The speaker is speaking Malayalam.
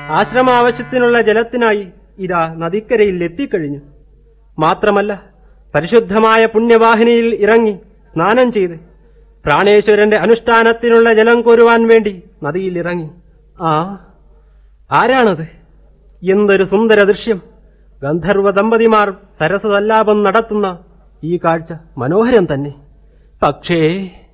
ആശ്രമാവശ്യത്തിനുള്ള ജലത്തിനായി ഇതാ നദിക്കരയിൽ എത്തിക്കഴിഞ്ഞു. മാത്രമല്ല, പരിശുദ്ധമായ പുണ്യവാഹിനിയിൽ ഇറങ്ങി സ്നാനം ചെയ്ത് പ്രാണേശ്വരന്റെ അനുഷ്ഠാനത്തിനുള്ള ജലം കോരുവാൻ വേണ്ടി നദിയിൽ ഇറങ്ങി. ആരാണത്? എന്തൊരു സുന്ദര ദൃശ്യം! ഗന്ധർവ ദമ്പതിമാർ സരസസല്ലാപം നടത്തുന്ന ഈ കാഴ്ച മനോഹരം തന്നെ. പക്ഷേ